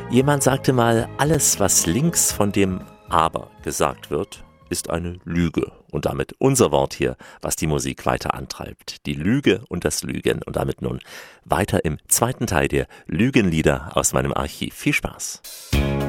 Jemand sagte mal, alles, was links von dem Aber gesagt wird, ist eine Lüge. Und damit unser Wort hier, was die Musik weiter antreibt. Die Lüge und das Lügen. Und damit nun weiter im zweiten Teil der Lügenlieder aus meinem Archiv. Viel Spaß.